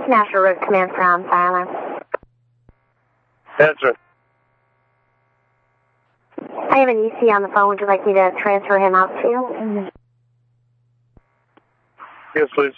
National Road Command from Fire Alarm. Answer. I have an EC on the phone. Would you like me to transfer him out to you? Yes, please.